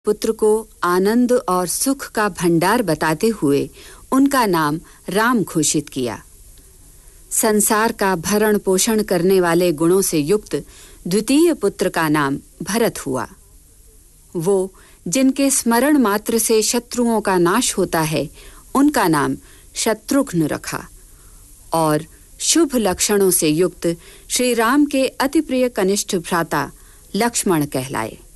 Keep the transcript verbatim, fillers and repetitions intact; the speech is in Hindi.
पुत्र को आनंद और सुख का भंडार बताते हुए उनका नाम राम घोषित किया। संसार का भरण पोषण करने वाले गुणों से युक्त द्वितीय पुत्र का नाम भरत हुआ। वो जिनके स्मरण मात्र से शत्रुओं का नाश होता है, उनका नाम शत्रुघ्न रखा और शुभ लक्षणों से युक्त श्री राम के अति प्रिय कनिष्ठ भ्राता लक्ष्मण कहलाए।